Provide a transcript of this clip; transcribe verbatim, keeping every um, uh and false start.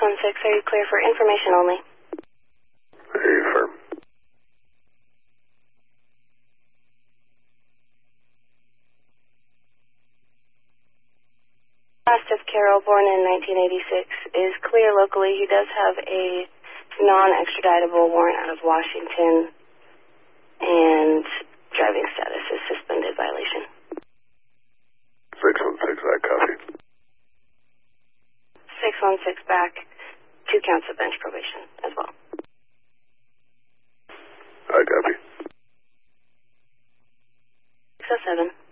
one six, are you clear for information only? I hear you, firm. Last of Carroll, born in nineteen eighty-six, is clear locally. He does have a non-extraditable warrant out of Washington, and driving status is suspended violation. six one six, I copy. six one six back, two counts of bench probation as well. I copy. six oh seven.